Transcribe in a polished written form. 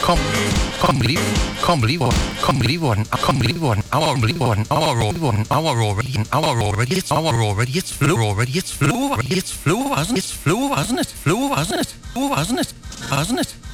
Can't believe one. Hour already. It's flu already. It's flu, wasn't it? Flu, wasn't it?